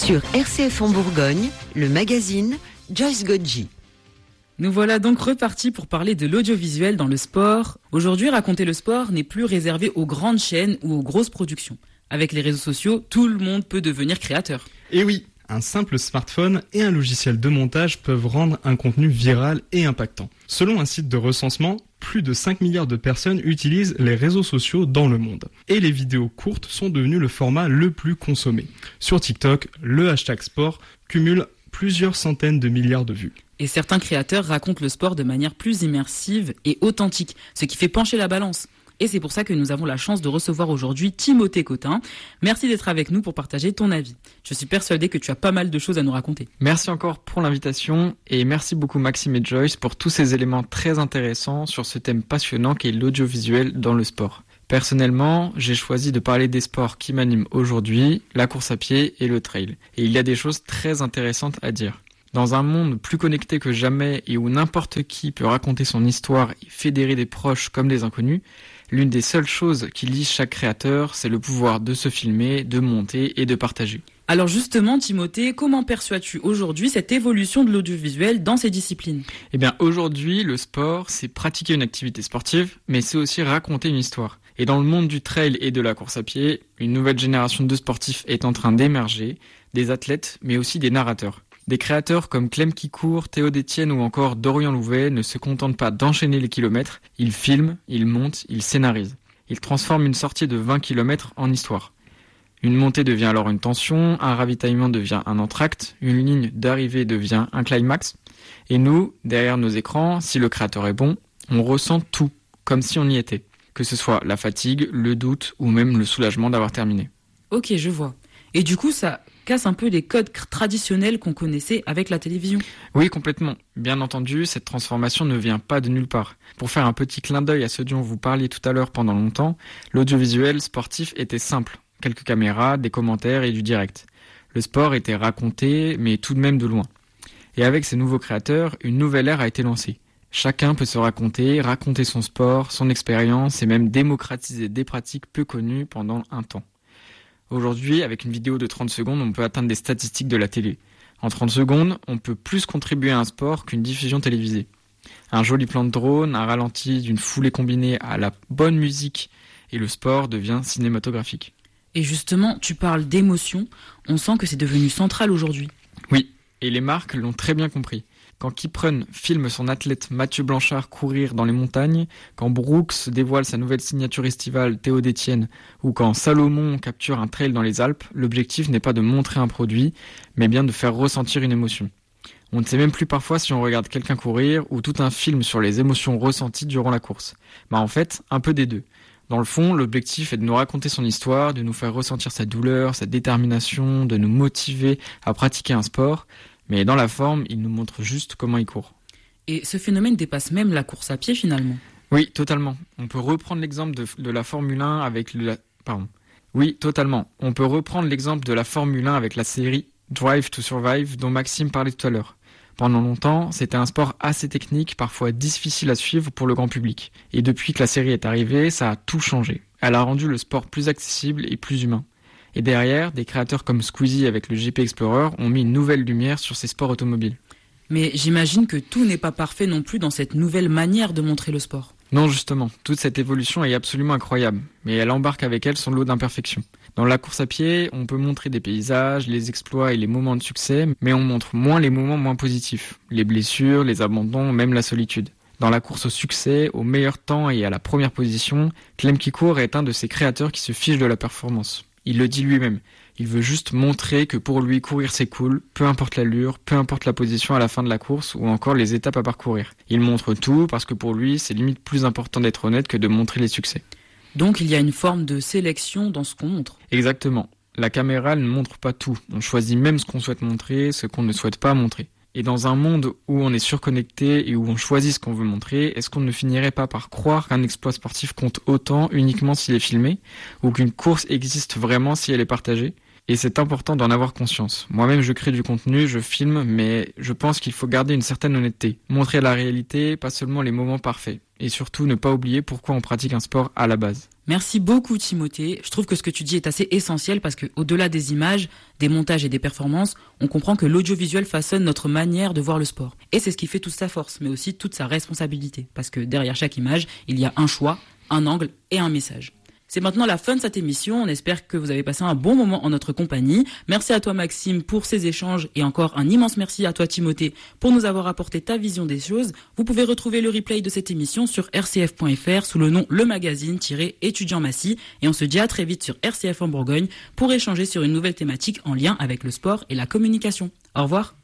Sur RCF en Bourgogne, le magazine Joyce Godji. Nous voilà donc repartis pour parler de l'audiovisuel dans le sport. Aujourd'hui, raconter le sport n'est plus réservé aux grandes chaînes ou aux grosses productions. Avec les réseaux sociaux, tout le monde peut devenir créateur. Et oui, un simple smartphone et un logiciel de montage peuvent rendre un contenu viral et impactant. Selon un site de recensement, plus de 5 milliards de personnes utilisent les réseaux sociaux dans le monde. Et les vidéos courtes sont devenues le format le plus consommé. Sur TikTok, le hashtag sport cumule plusieurs centaines de milliards de vues. Et certains créateurs racontent le sport de manière plus immersive et authentique, ce qui fait pencher la balance. Et c'est pour ça que nous avons la chance de recevoir aujourd'hui Timothée Cotin. Merci d'être avec nous pour partager ton avis. Je suis persuadée que tu as pas mal de choses à nous raconter. Merci encore pour l'invitation et merci beaucoup Maxime et Joyce pour tous ces éléments très intéressants sur ce thème passionnant qu'est l'audiovisuel dans le sport. Personnellement, j'ai choisi de parler des sports qui m'animent aujourd'hui, la course à pied et le trail. Et il y a des choses très intéressantes à dire. Dans un monde plus connecté que jamais et où n'importe qui peut raconter son histoire et fédérer des proches comme des inconnus, l'une des seules choses qui lie chaque créateur, c'est le pouvoir de se filmer, de monter et de partager. Alors justement, Timothée, comment perçois-tu aujourd'hui cette évolution de l'audiovisuel dans ces disciplines ? Eh bien, aujourd'hui, le sport, c'est pratiquer une activité sportive, mais c'est aussi raconter une histoire. Et dans le monde du trail et de la course à pied, une nouvelle génération de sportifs est en train d'émerger, des athlètes, mais aussi des narrateurs. Des créateurs comme Clem qui court, Théo Détienne ou encore Dorian Louvet ne se contentent pas d'enchaîner les kilomètres, ils filment, ils montent, ils scénarisent. Ils transforment une sortie de 20 km en histoire. Une montée devient alors une tension, un ravitaillement devient un entracte, une ligne d'arrivée devient un climax. Et nous, derrière nos écrans, si le créateur est bon, on ressent tout, comme si on y était. Que ce soit la fatigue, le doute ou même le soulagement d'avoir terminé. Ok, je vois. Et du coup, ça casse un peu les codes traditionnels qu'on connaissait avec la télévision. Oui, complètement. Bien entendu, cette transformation ne vient pas de nulle part. Pour faire un petit clin d'œil à ce dont vous parliez tout à l'heure pendant longtemps, l'audiovisuel sportif était simple. Quelques caméras, des commentaires et du direct. Le sport était raconté, mais tout de même de loin. Et avec ces nouveaux créateurs, une nouvelle ère a été lancée. Chacun peut se raconter son sport, son expérience et même démocratiser des pratiques peu connues pendant un temps. Aujourd'hui, avec une vidéo de 30 secondes, on peut atteindre des statistiques de la télé. En 30 secondes, on peut plus contribuer à un sport qu'une diffusion télévisée. Un joli plan de drone, un ralenti d'une foulée combinée à la bonne musique et le sport devient cinématographique. Et justement, tu parles d'émotion, on sent que c'est devenu central aujourd'hui. Oui, et les marques l'ont très bien compris. Quand Kiprun filme son athlète Mathieu Blanchard courir dans les montagnes, quand Brooks dévoile sa nouvelle signature estivale Théo Détienne, ou quand Salomon capture un trail dans les Alpes, l'objectif n'est pas de montrer un produit, mais bien de faire ressentir une émotion. On ne sait même plus parfois si on regarde quelqu'un courir ou tout un film sur les émotions ressenties durant la course. En fait, un peu des deux. Dans le fond, l'objectif est de nous raconter son histoire, de nous faire ressentir sa douleur, sa détermination, de nous motiver à pratiquer un sport. Mais dans la forme, il nous montre juste comment il court. Et ce phénomène dépasse même la course à pied finalement. Oui, totalement. On peut reprendre l'exemple de la Formule 1 avec Oui, totalement. On peut reprendre l'exemple de la Formule 1 avec la série Drive to Survive dont Maxime parlait tout à l'heure. Pendant longtemps, c'était un sport assez technique, parfois difficile à suivre pour le grand public. Et depuis que la série est arrivée, ça a tout changé. Elle a rendu le sport plus accessible et plus humain. Et derrière, des créateurs comme Squeezie avec le GP Explorer ont mis une nouvelle lumière sur ces sports automobiles. Mais j'imagine que tout n'est pas parfait non plus dans cette nouvelle manière de montrer le sport. Non, justement, toute cette évolution est absolument incroyable, mais elle embarque avec elle son lot d'imperfections. Dans la course à pied, on peut montrer des paysages, les exploits et les moments de succès, mais on montre moins les moments moins positifs, les blessures, les abandons, même la solitude. Dans la course au succès, au meilleur temps et à la première position, Clem qui court est un de ces créateurs qui se fiche de la performance. Il le dit lui-même, il veut juste montrer que pour lui courir c'est cool, peu importe l'allure, peu importe la position à la fin de la course ou encore les étapes à parcourir. Il montre tout parce que pour lui c'est limite plus important d'être honnête que de montrer les succès. Donc il y a une forme de sélection dans ce qu'on montre. Exactement. La caméra ne montre pas tout. On choisit même ce qu'on souhaite montrer, ce qu'on ne souhaite pas montrer. Et dans un monde où on est surconnecté et où on choisit ce qu'on veut montrer, est-ce qu'on ne finirait pas par croire qu'un exploit sportif compte autant uniquement s'il est filmé, ou qu'une course existe vraiment si elle est partagée ? Et c'est important d'en avoir conscience. Moi-même, je crée du contenu, je filme, mais je pense qu'il faut garder une certaine honnêteté. Montrer la réalité, pas seulement les moments parfaits. Et surtout, ne pas oublier pourquoi on pratique un sport à la base. Merci beaucoup Timothée. Je trouve que ce que tu dis est assez essentiel parce que au-delà des images, des montages et des performances, on comprend que l'audiovisuel façonne notre manière de voir le sport. Et c'est ce qui fait toute sa force, mais aussi toute sa responsabilité. Parce que derrière chaque image, il y a un choix, un angle et un message. C'est maintenant la fin de cette émission. On espère que vous avez passé un bon moment en notre compagnie. Merci à toi Maxime pour ces échanges et encore un immense merci à toi Timothée pour nous avoir apporté ta vision des choses. Vous pouvez retrouver le replay de cette émission sur rcf.fr sous le nom Le Magazine-étudiant Massy et on se dit à très vite sur RCF en Bourgogne pour échanger sur une nouvelle thématique en lien avec le sport et la communication. Au revoir.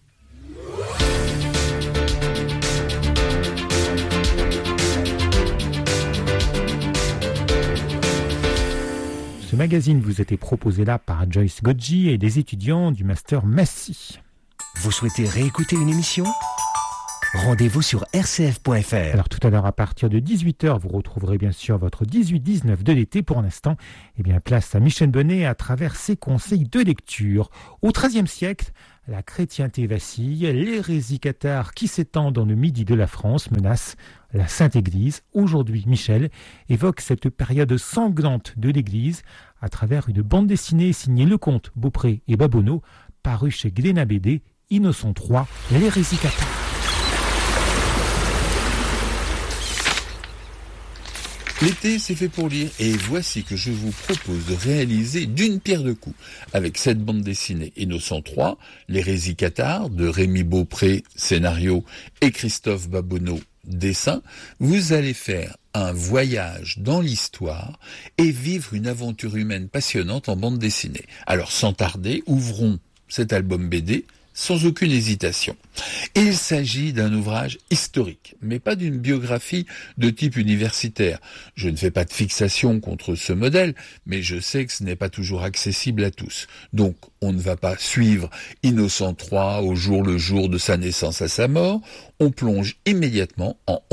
Ce magazine vous était proposé là par Joyce Godji et des étudiants du Master Massy. Vous souhaitez réécouter une émission ? Rendez-vous sur rcf.fr. Alors tout à l'heure à partir de 18h, vous retrouverez bien sûr votre 18-19 de l'été. Pour l'instant, place à Michel Bonnet à travers ses conseils de lecture. Au XIIIe siècle, la chrétienté vacille, l'hérésie cathare qui s'étend dans le midi de la France menace la Sainte Église. Aujourd'hui, Michel évoque cette période sanglante de l'Église à travers une bande dessinée signée Lecomte, Beaupré et Babonneau, parue chez Glénat BD, Innocent III, l'hérésie cathare. L'été, c'est fait pour lire, et voici que je vous propose de réaliser d'une pierre deux coups, avec cette bande dessinée Innocent III, l'hérésie cathare, de Rémi Beaupré, scénario, et Christophe Babonneau, dessin, vous allez faire un voyage dans l'histoire et vivre une aventure humaine passionnante en bande dessinée. Alors sans tarder, ouvrons cet album BD, sans aucune hésitation. Il s'agit d'un ouvrage historique, mais pas d'une biographie de type universitaire. Je ne fais pas de fixation contre ce modèle, mais je sais que ce n'est pas toujours accessible à tous. Donc, on ne va pas suivre Innocent III au jour le jour de sa naissance à sa mort. On plonge immédiatement en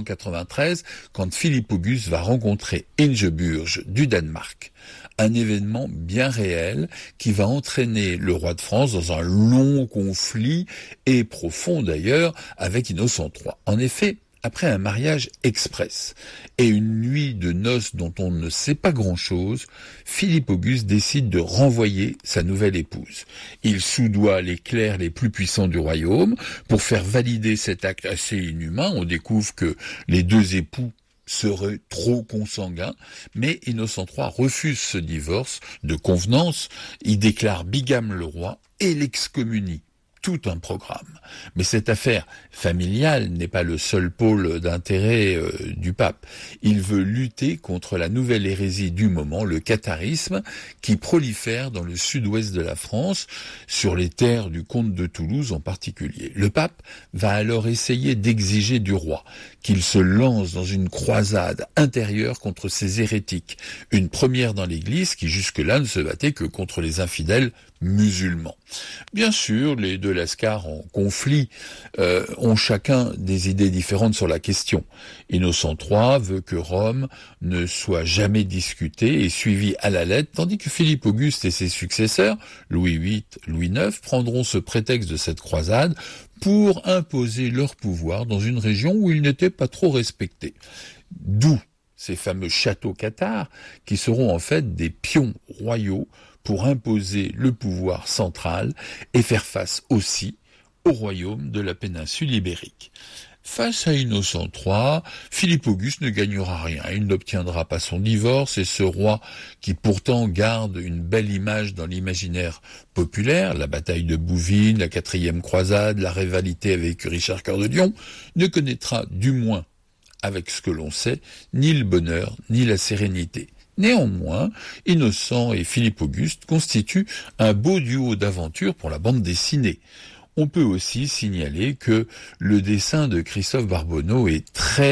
1193, quand Philippe Auguste va rencontrer Ingeburg du Danemark. Un événement bien réel qui va entraîner le roi de France dans un long conflit, et profond d'ailleurs, avec Innocent III. En effet, après un mariage express et une nuit de noces dont on ne sait pas grand-chose, Philippe Auguste décide de renvoyer sa nouvelle épouse. Il soudoie les clercs les plus puissants du royaume. Pour faire valider cet acte assez inhumain, on découvre que les deux époux serait trop consanguin, mais Innocent III refuse ce divorce de convenance, il déclare bigame le roi et l'excommunie. Tout un programme. Mais cette affaire familiale n'est pas le seul pôle d'intérêt du pape. Il veut lutter contre la nouvelle hérésie du moment, le catharisme, qui prolifère dans le sud-ouest de la France, sur les terres du comte de Toulouse en particulier. Le pape va alors essayer d'exiger du roi qu'il se lance dans une croisade intérieure contre ces hérétiques, une première dans l'Église qui jusque-là ne se battait que contre les infidèles musulmans. Bien sûr, les deux lascars en conflit ont chacun des idées différentes sur la question. Innocent III veut que Rome ne soit jamais discutée et suivie à la lettre, tandis que Philippe Auguste et ses successeurs, Louis VIII, Louis IX, prendront ce prétexte de cette croisade pour imposer leur pouvoir dans une région où ils n'étaient pas trop respectés. D'où ces fameux châteaux cathares qui seront en fait des pions royaux pour imposer le pouvoir central et faire face aussi au royaume de la péninsule ibérique. Face à Innocent III, Philippe Auguste ne gagnera rien. Il n'obtiendra pas son divorce et ce roi, qui pourtant garde une belle image dans l'imaginaire populaire, la bataille de Bouvines, la 4e croisade, la rivalité avec Richard Cœur de Lion, ne connaîtra du moins, avec ce que l'on sait, ni le bonheur, ni la sérénité. Néanmoins, Innocent et Philippe Auguste constituent un beau duo d'aventure pour la bande dessinée. On peut aussi signaler que le dessin de Christophe Babonneau est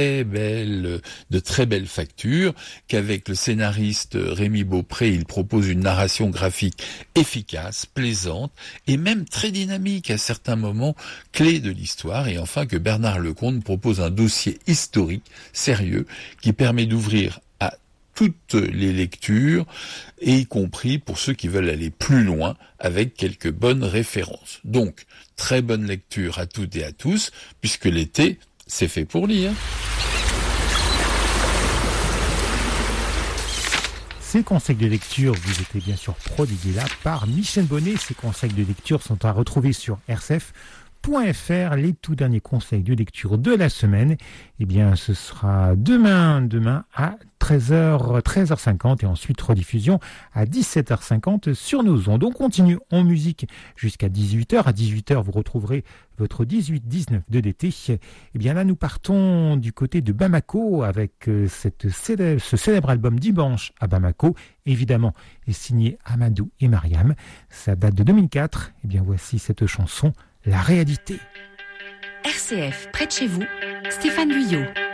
de très belle facture, qu'avec le scénariste Rémi Beaupré, il propose une narration graphique efficace, plaisante et même très dynamique à certains moments clés de l'histoire, et enfin que Bernard Lecomte propose un dossier historique sérieux qui permet d'ouvrir à toutes les lectures, et y compris pour ceux qui veulent aller plus loin avec quelques bonnes références. Donc, très bonne lecture à toutes et à tous, puisque l'été, c'est fait pour lire. Ces conseils de lecture vous étaient bien sûr prodigués là par Michel Bonnet. Ces conseils de lecture sont à retrouver sur rcf.fr. Les tout derniers conseils de lecture de la semaine, eh bien, ce sera demain à 13h50 et ensuite rediffusion à 17h50 sur nos ondes. On continue en musique jusqu'à 18h. À 18h, vous retrouverez votre 18-19 de l'été. Eh bien là, nous partons du côté de Bamako avec ce célèbre album Dimanche à Bamako, évidemment, est signé Amadou et Mariam. Ça date de 2004. Eh bien, voici cette chanson, La réalité. RCF, près de chez vous, Stéphane Guyot.